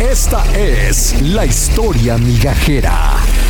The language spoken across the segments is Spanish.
Esta es la historia migajera.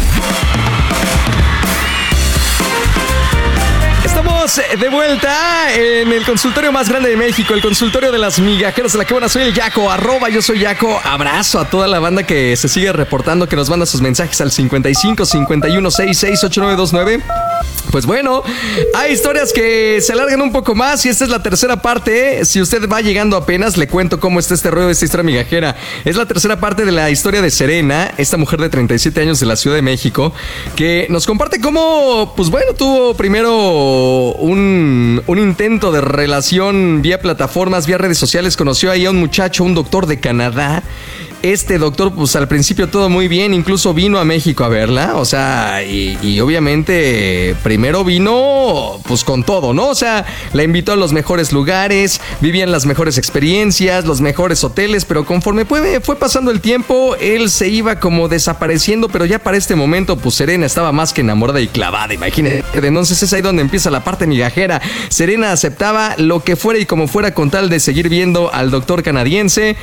Estamos de vuelta en el consultorio más grande de México, el consultorio de las migajeras de la que buena. Soy el Yaco, @yo soy Yaco. Abrazo a toda la banda que se sigue reportando, que nos manda sus mensajes al 55 51 66 8929. Pues bueno, hay historias que se alargan un poco más y esta es la tercera parte. Si usted va llegando apenas, le cuento cómo está este rollo de esta historia migajera. Es la tercera parte de la historia de Serena, esta mujer de 37 años de la Ciudad de México, que nos comparte cómo, pues bueno, tuvo primero un intento de relación vía plataformas, vía redes sociales. Conoció ahí a un muchacho, un doctor de Canadá. Este doctor, pues al principio todo muy bien, incluso vino a México a verla, o sea, y obviamente primero vino pues con todo, ¿no? O sea, la invitó a los mejores lugares, vivían las mejores experiencias, los mejores hoteles, pero conforme fue pasando el tiempo, él se iba como desapareciendo, pero ya para este momento, pues Serena estaba más que enamorada y clavada, imagínate. Entonces es ahí donde empieza la parte migajera. Serena aceptaba lo que fuera y como fuera con tal de seguir viendo al doctor canadiense.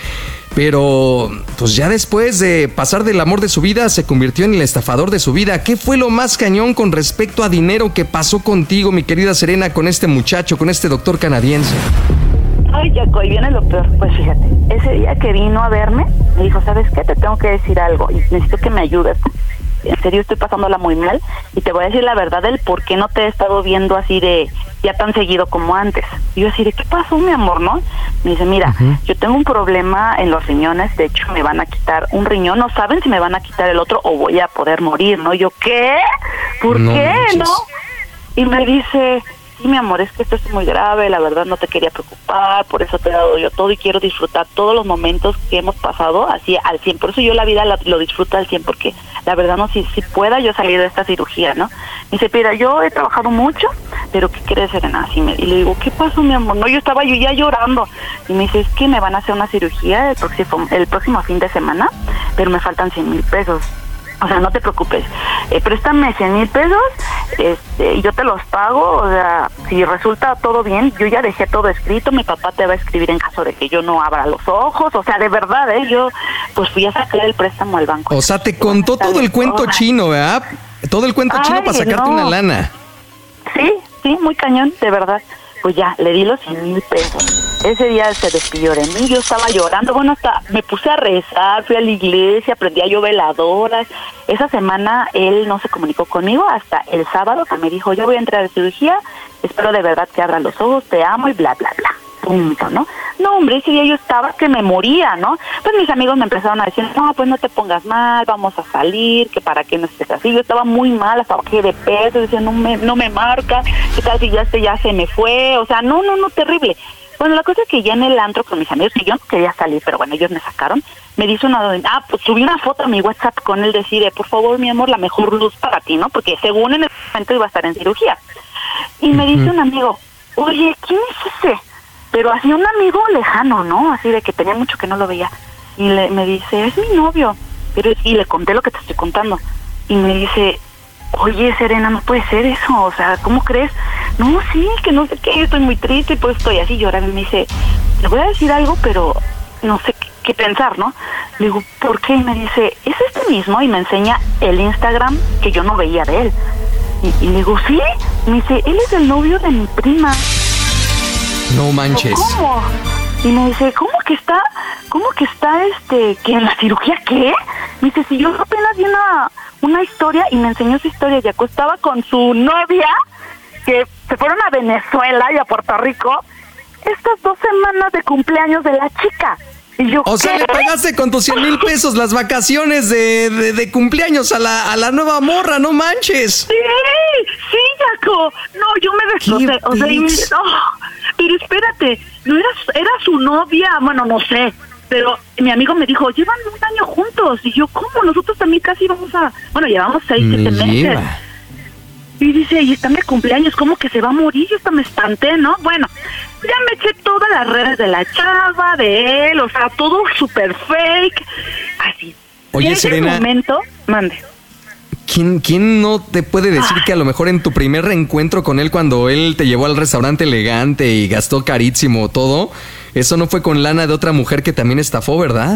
Pero, pues ya después de pasar del amor de su vida, se convirtió en el estafador de su vida. ¿Qué fue lo más cañón con respecto a dinero que pasó contigo, mi querida Serena, con este muchacho, con este doctor canadiense? Ay, Jaco, y viene lo peor. Pues fíjate, ese día que vino a verme, me dijo, ¿sabes qué? Te tengo que decir algo y necesito que me ayudes. En serio, estoy pasándola muy mal y te voy a decir la verdad del por qué no te he estado viendo así de ya tan seguido como antes. Y yo así de, ¿qué pasó, mi amor, no? Me dice, mira, yo tengo un problema en los riñones, de hecho me van a quitar un riñón, no saben si me van a quitar el otro o voy a poder morir, ¿no? Yo, ¿qué? ¿Por qué, no? Y me dice, sí, mi amor, es que esto es muy grave, la verdad no te quería preocupar, por eso te he dado yo todo y quiero disfrutar todos los momentos que hemos pasado así al 100, por eso yo la vida lo disfruto al 100, porque la verdad no, si pueda yo salir de esta cirugía, ¿no? Me dice, mira, yo he trabajado mucho, pero ¿qué quieres, Serena? Y le digo, ¿qué pasó, mi amor? No, yo estaba ya llorando, y me dice, es que me van a hacer una cirugía el próximo fin de semana, pero me faltan 100,000 pesos. O sea, no te preocupes, préstame 100,000 pesos, y yo te los pago, o sea, si resulta todo bien, yo ya dejé todo escrito, mi papá te va a escribir en caso de que yo no abra los ojos, o sea, de verdad, yo pues fui a sacar el préstamo al banco. O sea, te contó todo el cuento chino, ¿verdad? Todo el cuento chino para sacarte una lana. Sí, muy cañón, de verdad. Pues ya, le di los 100,000 pesos. Ese día se despidió de mí, yo estaba llorando, bueno, hasta me puse a rezar, fui a la iglesia, prendí a yo veladoras. Esa semana él no se comunicó conmigo hasta el sábado que me dijo, yo voy a entrar a cirugía, espero de verdad que abran los ojos, te amo y bla, bla, bla. Punto, ¿no? No, hombre, ese día yo estaba que me moría, ¿no? Pues mis amigos me empezaron a decir, no, pues no te pongas mal, vamos a salir, que para qué no estés así. Yo estaba muy mal, hasta bajé de peso, decía, no me marca, qué tal si ya se me fue, o sea, no, terrible. Bueno, la cosa es que ya en el antro con mis amigos, que yo no quería salir, pero bueno, ellos me sacaron, me dice pues subí una foto a mi WhatsApp con él, decir, por favor, mi amor, la mejor luz para ti, ¿no? Porque según en ese momento iba a estar en cirugía. Y me dice un amigo, oye, ¿quién es ese? Pero así un amigo lejano, ¿no? Así de que tenía mucho que no lo veía. Y me dice, es mi novio. Y le conté lo que te estoy contando. Y me dice, oye, Serena, no puede ser eso. O sea, ¿cómo crees? No, sí, que no sé qué, estoy muy triste y pues estoy así llorando. Y me dice, le voy a decir algo, pero no sé qué pensar, ¿no? Le digo, ¿por qué? Y me dice, ¿es este mismo? Y me enseña el Instagram que yo no veía de él. Y le digo, ¿sí? Y me dice, él es el novio de mi prima. No manches. ¿Cómo? Y me dice, ¿cómo que está, que en la cirugía qué? Me dice, si yo apenas vi una historia y me enseñó esa historia, Jaco, estaba con su novia, que se fueron a Venezuela y a Puerto Rico, estas 2 semanas de cumpleaños de la chica. Y yo, o sea, le pagaste con tus 100,000 pesos las vacaciones de cumpleaños a la nueva morra, no manches. Sí, Jaco. No, yo me destrocé. O sea, pero espérate, no era su novia, bueno, no sé. Pero mi amigo me dijo, llevan 1 año juntos. Y yo, ¿cómo? Nosotros también casi llevamos 6, 7 meses. Y dice, y están de cumpleaños, ¿cómo que se va a morir? Yo hasta me espanté, ¿no? Bueno, ya me eché todas las redes de la chava, de él, o sea, todo súper fake, así. Oye, en Serena, ese momento, mande. ¿Quién no te puede decir que a lo mejor en tu primer reencuentro con él, cuando él te llevó al restaurante elegante y gastó carísimo todo, eso no fue con lana de otra mujer que también estafó, ¿verdad?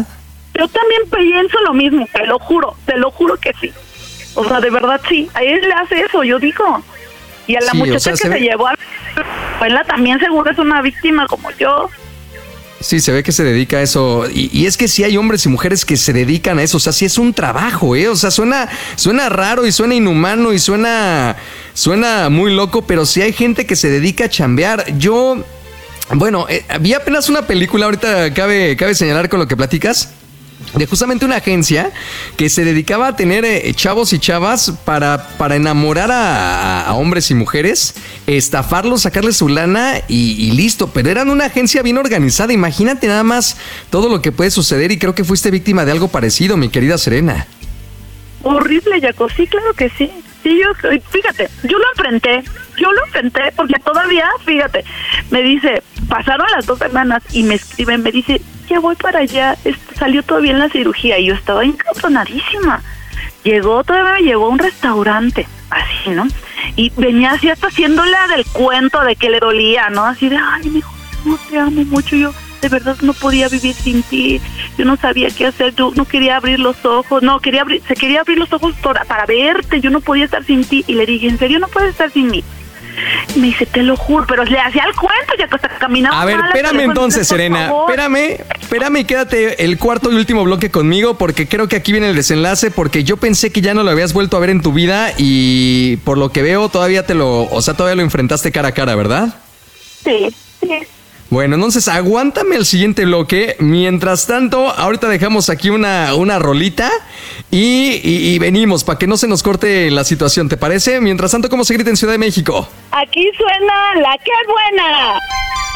Yo también pienso lo mismo, te lo juro que sí. O sea, de verdad sí, a él le hace eso, yo digo. Y a la Sí, muchacha o sea, que se llevó a la también seguro es una víctima como yo. Sí, se ve que se dedica a eso. Y es que sí hay hombres y mujeres que se dedican a eso. O sea, sí es un trabajo, ¿eh? O sea, suena raro y suena inhumano y suena muy loco, pero sí hay gente que se dedica a chambear. Bueno, vi apenas una película, ahorita cabe señalar con lo que platicas, de justamente una agencia que se dedicaba a tener chavos y chavas para enamorar a hombres y mujeres, estafarlos, sacarles su lana y listo. Pero eran una agencia bien organizada. Imagínate nada más todo lo que puede suceder y creo que fuiste víctima de algo parecido, mi querida Serena. Horrible, Jaco, sí, claro que sí. Sí, fíjate, yo lo enfrenté porque todavía, fíjate, me dice, pasaron las 2 semanas y me escribe, me dice, ya voy para allá, salió todo bien la cirugía, y yo estaba encabronadísima. Todavía me llevó a un restaurante, así, ¿no? Y venía así hasta haciéndole del cuento de que le dolía, ¿no? Así de, ay, mijo, no te amo mucho, yo de verdad no podía vivir sin ti, yo no sabía qué hacer, yo no quería abrir los ojos, se quería abrir los ojos para verte, yo no podía estar sin ti. Y le dije, ¿en serio no puedes estar sin mí? Y me dice, te lo juro, pero le hacía el cuento, ya que hasta caminaba. A ver, espérame entonces, Serena, espérame y quédate el cuarto y último bloque conmigo, porque creo que aquí viene el desenlace, porque yo pensé que ya no lo habías vuelto a ver en tu vida y por lo que veo todavía todavía lo enfrentaste cara a cara, ¿verdad? Sí. Bueno, entonces aguántame el siguiente bloque. Mientras tanto, ahorita dejamos aquí una rolita y venimos para que no se nos corte la situación, ¿te parece? Mientras tanto, ¿cómo se grita en Ciudad de México? Aquí suena la que es buena.